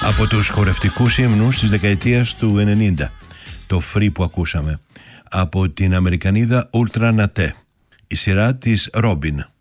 Από τους χορευτικούς ύμνους της δεκαετίας του 90, το Free που ακούσαμε, από την Αμερικανίδα Ultra Naté, η σειρά της Robin.